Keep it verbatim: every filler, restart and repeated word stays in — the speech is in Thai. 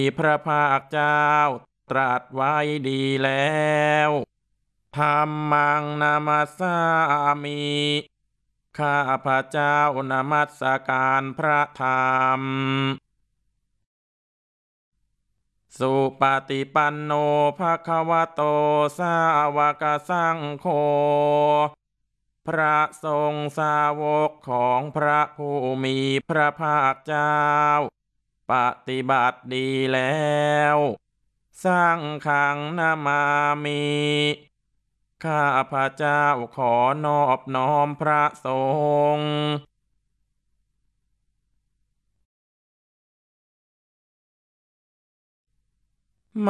พระภาคเจ้าตรัสไว้ดีแล้วธัมมังนามัสสามิข้าพระเจ้านมัสการพระธรรมสุปฏิปันโนภควโตสาวกสังโฆพระสงฆ์สาวกของพระผู้มีพระภาคเจ้าปฏิบัติดีแล้วสร้างขังนามามิข้าพระเจ้าขอนอบน้อมพระสงฆ์